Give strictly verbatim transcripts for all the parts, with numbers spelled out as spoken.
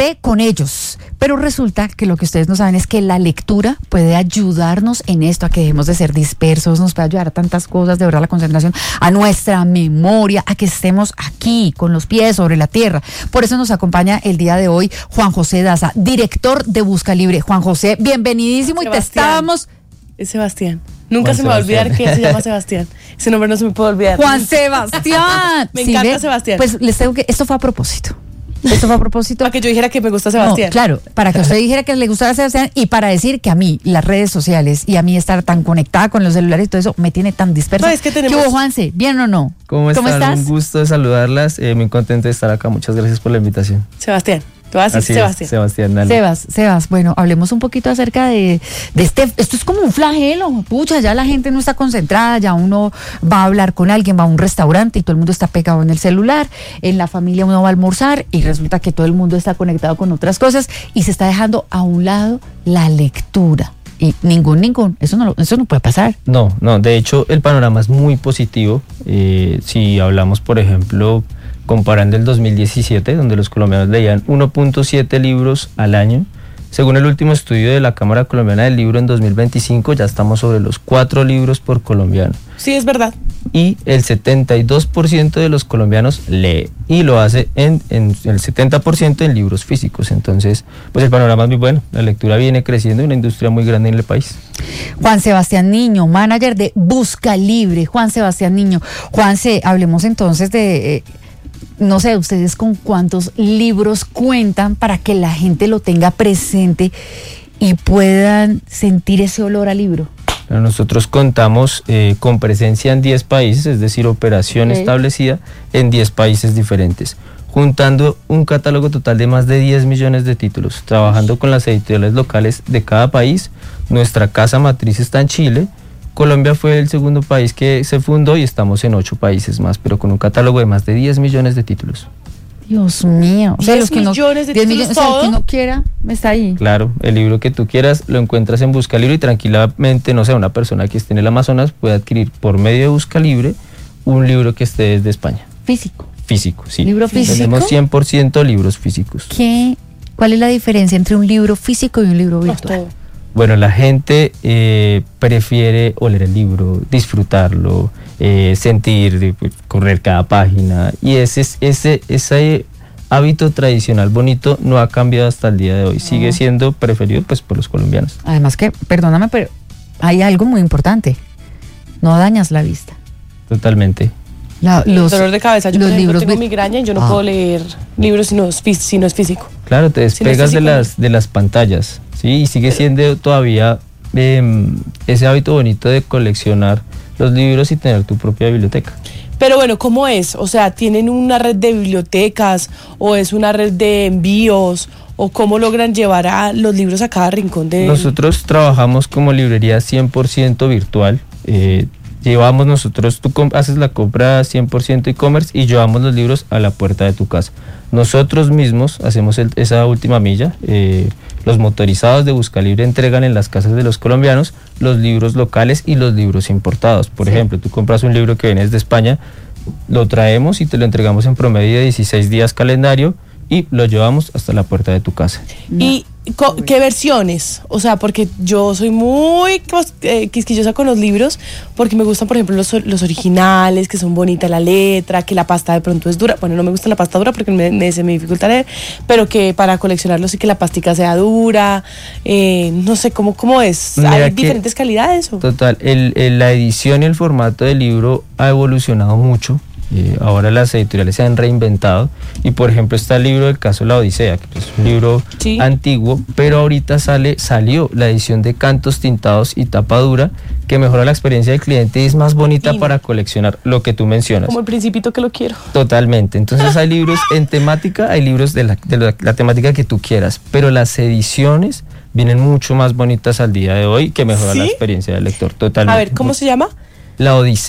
esté con ellos. Pero resulta que lo que ustedes no saben es que la lectura puede ayudarnos en esto, a que dejemos de ser dispersos, nos puede ayudar a tantas cosas, de verdad, la concentración, a nuestra memoria, a que estemos aquí, con los pies sobre la tierra. Por eso nos acompaña el día de hoy Juan José Daza, director de Busca Libre. Juan José, bienvenidísimo. Sebastián. Y te estábamos... Es Sebastián. Nunca Juan se me va a Sebastián. olvidar que él se llama Sebastián. Ese nombre no se me puede olvidar. Juan Sebastián. Me ¿Sí encanta ve? Sebastián. Pues les tengo que... Esto fue a propósito. Esto fue a propósito. Para que yo dijera que me gusta Sebastián. No, claro, para que usted dijera que le gustara Sebastián y para decir que a mí las redes sociales y a mí estar tan conectada con los celulares y todo eso me tiene tan dispersa. No, es que tenemos... ¿Qué hubo, Juanse? ¿Bien o no? ¿Cómo están? estás? Un gusto de saludarlas, eh, muy contento de estar acá, muchas gracias por la invitación. Sebastián. Te voy a decir Así Sebastián. es, Sebastián, dale. Sebas, Sebas, bueno, hablemos un poquito acerca de, de este, esto es como un flagelo, pucha, ya la gente no está concentrada, ya uno va a hablar con alguien, va a un restaurante y todo el mundo está pegado en el celular, en la familia uno va a almorzar y resulta que todo el mundo está conectado con otras cosas y se está dejando a un lado la lectura. Y ningún, ningún, eso no, eso no puede pasar. No, no, de hecho el panorama es muy positivo, eh, si hablamos por ejemplo, comparando el dos mil diecisiete, donde los colombianos leían uno punto siete libros al año, según el último estudio de la Cámara Colombiana del Libro en dos mil veinticinco, ya estamos sobre los cuatro libros por colombiano. Sí, es verdad. Y el setenta y dos por ciento de los colombianos lee, y lo hace en, en el setenta por ciento en libros físicos. Entonces, pues el panorama es muy bueno, la lectura viene creciendo, una industria muy grande en el país. Juan Sebastián Niño, manager de Busca Libre. Juan Sebastián Niño. Juanse, hablemos entonces de... Eh, no sé, ustedes con cuántos libros cuentan para que la gente lo tenga presente y puedan sentir ese olor a libro. Nosotros contamos eh, con presencia en diez países, es decir, operación Okay. establecida en diez países diferentes, juntando un catálogo total de más de diez millones de títulos, trabajando con las editoriales locales de cada país. Nuestra casa matriz está en Chile. Colombia fue el segundo país que se fundó y estamos en ocho países más, pero con un catálogo de más de diez millones de títulos. Dios mío. O sea, los que no, millones de diez títulos, millones, o sea, el todo. que no quiera, está ahí. Claro, el libro que tú quieras lo encuentras en Busca Libre y tranquilamente, no sé, una persona que esté en el Amazonas puede adquirir por medio de Busca Libre un libro que esté desde España. Físico. Físico, sí. ¿Libro físico? Tenemos cien por ciento libros físicos. ¿Qué, ¿Cuál es la diferencia entre un libro físico y un libro No, virtual? todo. Bueno, la gente eh, prefiere oler el libro, disfrutarlo, eh, sentir, pues, correr cada página, y ese, ese, ese hábito tradicional bonito no ha cambiado hasta el día de hoy, sigue siendo preferido pues por los colombianos. Además que, perdóname, pero hay algo muy importante. No dañas la vista. Totalmente. La, los, dolor de cabeza. Yo los por ejemplo, libros tengo vi- migraña y yo no Ah. puedo leer libros si no es, fí- si no es físico. Claro, te Si no es despegas de físico, las de las pantallas, ¿sí? Y sigue siendo todavía eh, ese hábito bonito de coleccionar los libros y tener tu propia biblioteca. Pero bueno, ¿cómo es? O sea, ¿tienen una red de bibliotecas o es una red de envíos? ¿O cómo logran llevar a los libros a cada rincón de...? Nosotros trabajamos como librería cien por ciento virtual. Eh, llevamos nosotros, tú com- haces la compra cien por ciento e-commerce y llevamos los libros a la puerta de tu casa. Nosotros mismos hacemos el- esa última milla. Eh, los motorizados de Busca Libre entregan en las casas de los colombianos los libros locales y los libros importados. Por Sí. ejemplo, tú compras un libro que viene de España, lo traemos y te lo entregamos en promedio de dieciséis días calendario y lo llevamos hasta la puerta de tu casa. ¿Y co- qué versiones? O sea, porque yo soy muy cos- eh, quisquillosa con los libros, porque me gustan, por ejemplo, los, los originales, que son bonitas la letra, que la pasta de pronto es dura. Bueno, no me gusta la pasta dura porque me, me- se me dificulta leer, pero que para coleccionarlos sí que la pastica sea dura. Eh, no sé, ¿cómo, cómo es? Mira ¿Hay que- diferentes calidades? ¿O? Total, el, el- la edición y el formato del libro ha evolucionado mucho. Eh, ahora las editoriales se han reinventado y por ejemplo está el libro del caso La Odisea, que es un libro Sí. antiguo, pero ahorita sale, salió la edición de cantos tintados y tapa dura, que mejora la experiencia del cliente y es más bonita Fino. para coleccionar, lo que tú mencionas. Como el Principito que lo quiero. Totalmente, entonces hay libros en temática, hay libros de la, de la, la temática que tú quieras, pero las ediciones vienen mucho más bonitas al día de hoy, que mejoran la ¿Sí? experiencia del lector, totalmente. A ver, ¿cómo se llama? La Odisea.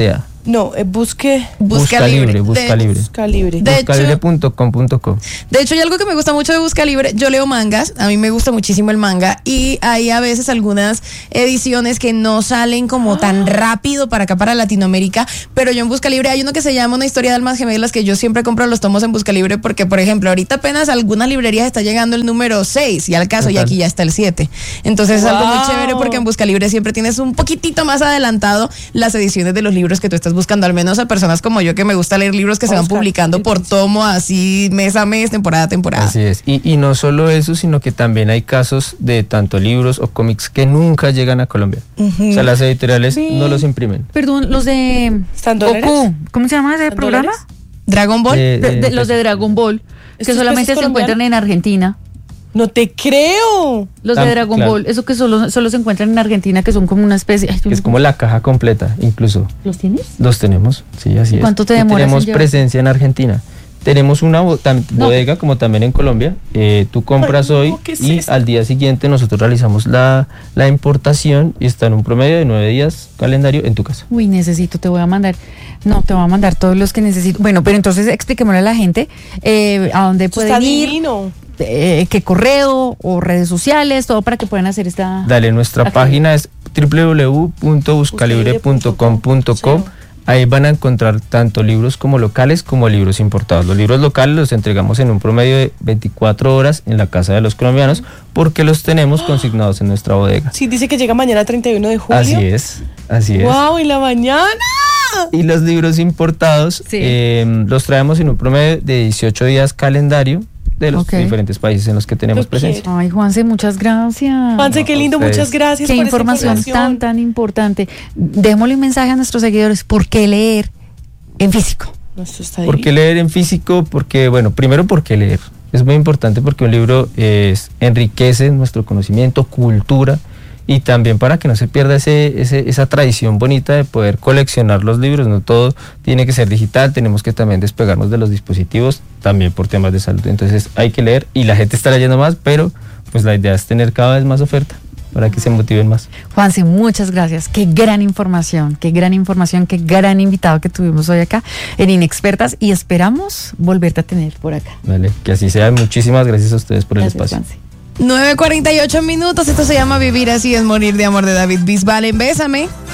No, eh, busque. Busca, Busca Libre. Libre, Busca De- Libre. Busca Libre. De busca hecho- libre punto com punto co. De hecho, hay algo que me gusta mucho de Busca Libre. Yo leo mangas, a mí me gusta muchísimo el manga y hay a veces algunas ediciones que no salen como tan rápido para acá, para Latinoamérica, pero yo en Busca Libre hay uno que se llama Una historia de almas gemelas, que yo siempre compro los tomos en Busca Libre porque, por ejemplo, ahorita apenas a algunas librerías está llegando el número seis y al caso y Total. aquí ya está el siete. Entonces es algo muy Wow. chévere porque en Busca Libre siempre tienes un poquitito más adelantado las ediciones de los libros que tú estás buscando, al menos a personas como yo que me gusta leer libros que se van Buscar. publicando por tomo, así mes a mes, temporada a temporada. Así es. Y, y no solo eso, sino que también hay casos de tanto libros o cómics que nunca llegan a Colombia. O sea, las editoriales Sí. no los imprimen. Perdón, los de ¿Están dólares? Goku, ¿cómo se llama ese ¿Están programa? dólares? Dragon Ball. Eh, De- de- eh, los de Dragon Ball, que ¿Estos solamente pesos se encuentran colombianos? en Argentina. No te creo. Los de Ah, Dragon claro. Ball, eso que solo, solo se encuentran en Argentina, que son como una especie. Ay, yo Es no- como la caja completa, incluso. ¿Los tienes? Los tenemos, sí, así es. ¿Cuánto te Y demoras en Tenemos llevar? presencia en Argentina. Tenemos una bo- tam- No. bodega, como también en Colombia. Eh, tú compras Ay, no, hoy ¿qué es y esto? al día siguiente nosotros realizamos la, la importación y está en un promedio de nueve días calendario en tu casa. Uy, necesito, te voy a mandar. No, te voy a mandar todos los que necesito. Bueno, pero entonces expliquémosle a la gente eh, a dónde Esto está pueden ir, divino. eh, qué correo o redes sociales, todo para que puedan hacer esta. Dale, nuestra Ok. página es w w w punto buscalibre punto com punto co. Ahí van a encontrar tanto libros como locales como libros importados. Los libros locales los entregamos en un promedio de veinticuatro horas en la casa de los colombianos porque los tenemos consignados en nuestra bodega. Sí, dice que llega mañana treinta y uno de julio. Así es, así es. ¡Wow! ¿Y la mañana? Y los libros importados Sí. eh, los traemos en un promedio de dieciocho días calendario de los Ok. diferentes países en los que tenemos Lo presencia. quiero. Ay, Juanse, muchas gracias. Juanse, qué lindo. ustedes. Muchas gracias Qué por información, esta tan, tan importante. Démosle un mensaje a nuestros seguidores. ¿Por qué leer en físico? No, esto está ¿Por qué divino. leer en físico? Porque, bueno, primero, ¿por qué leer? Es muy importante porque un libro es, enriquece nuestro conocimiento, cultura, y también para que no se pierda ese, ese, esa tradición bonita de poder coleccionar los libros. No todo tiene que ser digital, tenemos que también despegarnos de los dispositivos, también por temas de salud. Entonces hay que leer y la gente está leyendo más, pero pues la idea es tener cada vez más oferta para que se motiven más. Juanse, muchas gracias. Qué gran información, qué gran información, qué gran invitado que tuvimos hoy acá en Inexpertas y esperamos volverte a tener por acá. Vale, que así sea. Muchísimas gracias a ustedes por el Gracias, espacio. Juanse. nueve cuarenta y ocho minutos, esto se llama Vivir así es morir de amor de David Bisbal en Bésame.